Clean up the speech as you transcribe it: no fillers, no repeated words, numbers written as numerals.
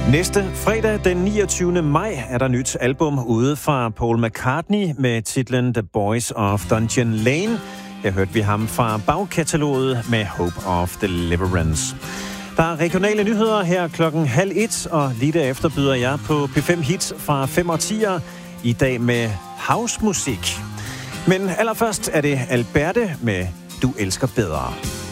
Næste fredag den 29. maj er der nyt album ude fra Paul McCartney med titlen The Boys of Dungeon Lane. Her hørte vi ham fra bagkataloget med Hope of Deliverance. Der er regionale nyheder her 12:30, og lige derefter byder jeg på P5 Hits fra 5 og 10'er. I dag med housemusik. Men allerførst er det Alberte med Du elsker bedre.